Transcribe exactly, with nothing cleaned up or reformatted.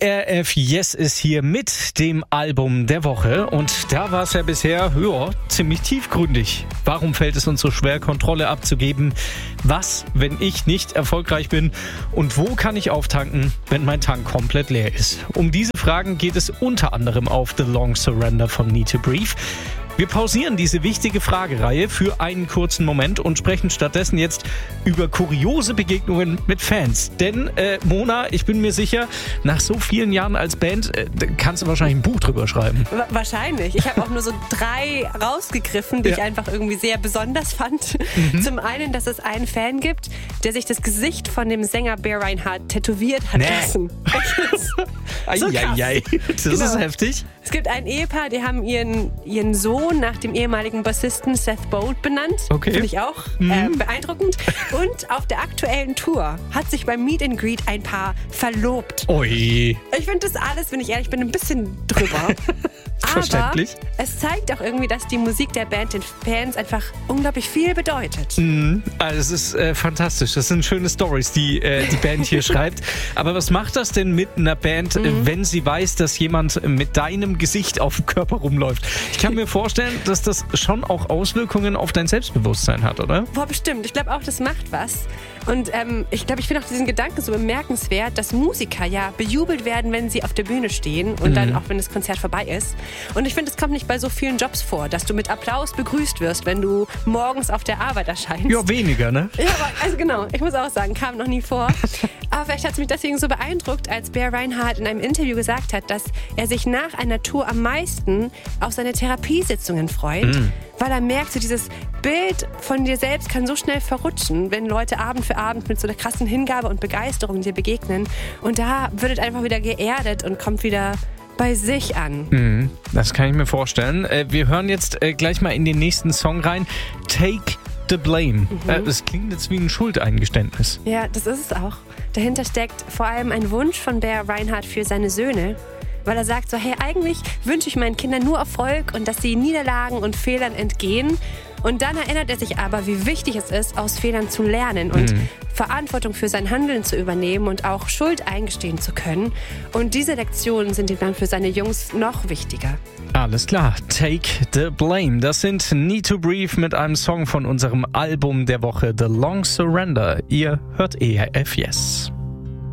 R F Yes ist hier mit dem Album der Woche und da war es ja bisher ja, ziemlich tiefgründig. Warum fällt es uns so schwer, Kontrolle abzugeben? Was, wenn ich nicht erfolgreich bin? Und wo kann ich auftanken, wenn mein Tank komplett leer ist? Um diese Fragen geht es unter anderem auf The Long Surrender von Need to Breathe. Wir pausieren diese wichtige Fragereihe für einen kurzen Moment und sprechen stattdessen jetzt über kuriose Begegnungen mit Fans. Denn, äh, Mona, ich bin mir sicher, nach so vielen Jahren als Band äh, kannst du wahrscheinlich ein Buch drüber schreiben. Wa- wahrscheinlich. Ich habe auch nur so drei rausgegriffen, die Ja. ich einfach irgendwie sehr besonders fand. Mhm. Zum einen, dass es einen Fan gibt, der sich das Gesicht von dem Sänger Bear Reinhardt tätowiert hat Nee. lassen. So krass. Eieiei, das Genau. ist heftig. Es gibt ein Ehepaar, die haben ihren, ihren Sohn nach dem ehemaligen Bassisten Seth Bolt benannt. Okay. Finde ich auch äh, beeindruckend. Und auf der aktuellen Tour hat sich beim Meet and Greet ein Paar verlobt. Ui, Ich finde das alles, wenn ich ehrlich bin, ein bisschen drüber. verständlich. Aber es zeigt auch irgendwie, dass die Musik der Band den Fans einfach unglaublich viel bedeutet. Also es ist äh, fantastisch. Das sind schöne Storys, die äh, die Band hier schreibt. Aber was macht das denn mit einer Band, Mhm. äh, wenn sie weiß, dass jemand mit deinem Gesicht auf dem Körper rumläuft? Ich kann mir vorstellen, dass das schon auch Auswirkungen auf dein Selbstbewusstsein hat, oder? Boah, bestimmt. Ich glaube auch, das macht was. Und ähm, ich glaube, ich finde auch diesen Gedanken so bemerkenswert, dass Musiker ja bejubelt werden, wenn sie auf der Bühne stehen und dann auch, wenn das Konzert vorbei ist. Und ich finde, es kommt nicht bei so vielen Jobs vor, dass du mit Applaus begrüßt wirst, wenn du morgens auf der Arbeit erscheinst. Ja, weniger, ne? Ja, aber also genau, ich muss auch sagen, kam noch nie vor. Aber vielleicht hat es mich deswegen so beeindruckt, als Bear Reinhardt in einem Interview gesagt hat, dass er sich nach einer Tour am meisten auf seine Therapiesitzungen freut, Mm. weil er merkt, so dieses Bild von dir selbst kann so schnell verrutschen, wenn Leute Abend für Abend mit so einer krassen Hingabe und Begeisterung dir begegnen. Und da wird es einfach wieder geerdet und kommt wieder bei sich an. Das kann ich mir vorstellen. Äh, wir hören jetzt äh, gleich mal in den nächsten Song rein. Take the Blame. Äh, das klingt jetzt wie ein Schuldeingeständnis. Ja, das ist es auch. Dahinter steckt vor allem ein Wunsch von Bear Reinhardt für seine Söhne, weil er sagt so, hey, eigentlich wünsche ich meinen Kindern nur Erfolg und dass sie Niederlagen und Fehlern entgehen. Und dann erinnert er sich aber, wie wichtig es ist, aus Fehlern zu lernen und Verantwortung für sein Handeln zu übernehmen und auch Schuld eingestehen zu können. Und diese Lektionen sind ihm dann für seine Jungs noch wichtiger. Alles klar, Take the Blame. Das sind Need to Breathe mit einem Song von unserem Album der Woche The Long Surrender. Ihr hört E R F Yes.